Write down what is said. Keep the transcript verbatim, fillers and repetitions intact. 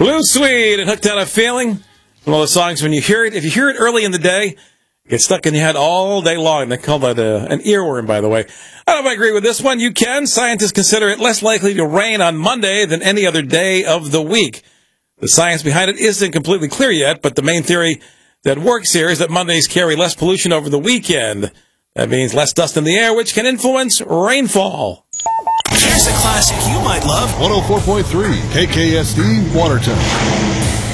Blue Suede and Hooked on a Feeling. One of those songs when you hear it, if you hear it early in the day, get stuck in your head all day long. They call that a, an earworm, by the way. I don't know if I agree with this one. You can. Scientists consider it less likely to rain on Monday than any other day of the week. The science behind it isn't completely clear yet, but the main theory that works here is that Mondays carry less pollution over the weekend. That means less dust in the air, which can influence rainfall. Here's a classic you might love. one oh four point three K K S D Watertown.